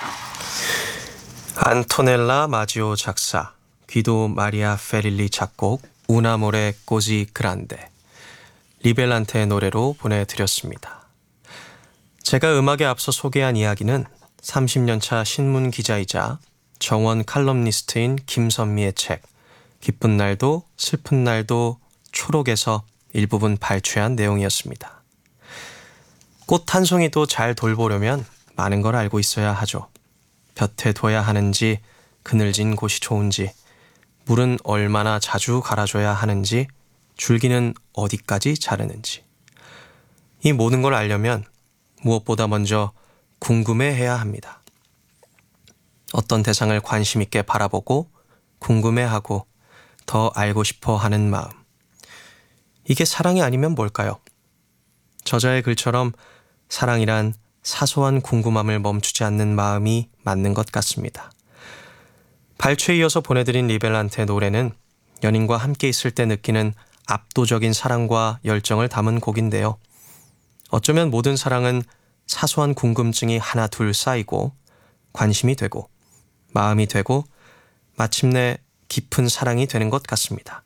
안토넬라 마지오 작사, 귀도 마리아 페릴리 작곡, 우나모레 꼬지 그란데, 리벨란테의 노래로 보내드렸습니다. 제가 음악에 앞서 소개한 이야기는 30년차 신문 기자이자 정원 칼럼니스트인 김선미의 책 기쁜 날도 슬픈 날도 초록에서 일부분 발췌한 내용이었습니다. 꽃 한 송이도 잘 돌보려면 많은 걸 알고 있어야 하죠. 볕에 둬야 하는지, 그늘진 곳이 좋은지, 물은 얼마나 자주 갈아줘야 하는지, 줄기는 어디까지 자르는지. 이 모든 걸 알려면 무엇보다 먼저 궁금해해야 합니다. 어떤 대상을 관심 있게 바라보고 궁금해하고 더 알고 싶어 하는 마음. 이게 사랑이 아니면 뭘까요? 저자의 글처럼 사랑이란 사소한 궁금함을 멈추지 않는 마음이 맞는 것 같습니다. 발췌에 이어서 보내드린 리벨란테의 노래는 연인과 함께 있을 때 느끼는 압도적인 사랑과 열정을 담은 곡인데요. 어쩌면 모든 사랑은 사소한 궁금증이 하나 둘 쌓이고 관심이 되고 마음이 되고 마침내 깊은 사랑이 되는 것 같습니다.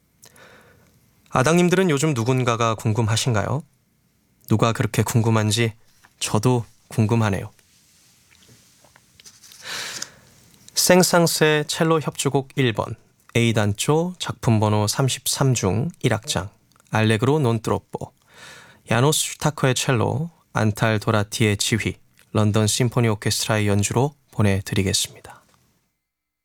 아당님들은 요즘 누군가가 궁금하신가요? 누가 그렇게 궁금한지 저도 궁금하네요. 생상스의 첼로 협주곡 1번, A단조 작품번호 33중 1악장, 알레그로 논 트로포, 야노스 슈타커의 첼로, 안탈 도라티의 지휘, 런던 심포니 오케스트라의 연주로 보내드리겠습니다.